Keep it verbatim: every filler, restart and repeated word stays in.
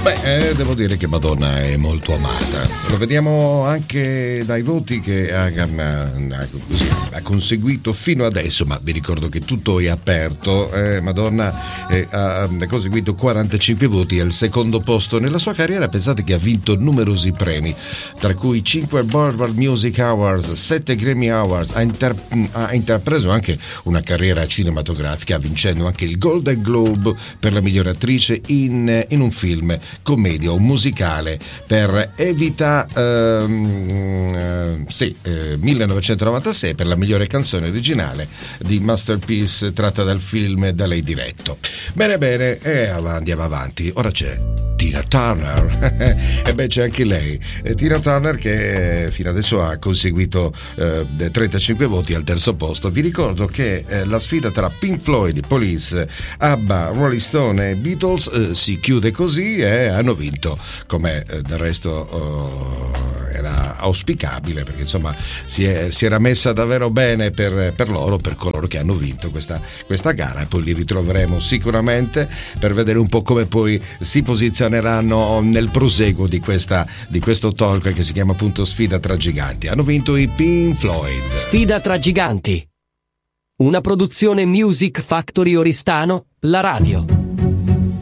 Beh, eh, devo dire che Madonna è molto amata. Lo vediamo anche dai voti che ha, ha, così, ha conseguito fino adesso, ma vi ricordo che tutto è aperto. Eh, Madonna eh, ha, ha conseguito quarantacinque voti al secondo posto nella sua carriera. Pensate che ha vinto numerosi premi, tra cui cinque Billboard Music Awards, sette Grammy Awards, ha, inter, ha intrapreso anche una carriera cinematografica, vincendo anche il Golden Globe per la migliore attrice in, in un film commedia o musicale per Evita ehm, eh, sì, eh, millenovecentonovantasei, per la migliore canzone originale di Masterpiece tratta dal film da lei diretto. Bene bene, e andiamo avanti. Ora c'è Tina Turner. E beh, c'è anche lei, e Tina Turner, che eh, fino adesso ha conseguito eh, trentacinque voti al terzo posto. Vi ricordo che eh, la sfida tra Pink Floyd, Police, ABBA, Rolling Stone e Beatles eh, si chiude così, e hanno vinto, come eh, del resto oh, era auspicabile, perché insomma si, è, si era messa davvero bene per, per loro, per coloro che hanno vinto questa, questa gara, e poi li ritroveremo sicuramente per vedere un po' come poi si posizioneranno nel proseguo di, questa, di questo talk che si chiama appunto Sfida tra Giganti. Hanno vinto i Pink Floyd. Sfida tra Giganti, una produzione Music Factory Oristano, la radio.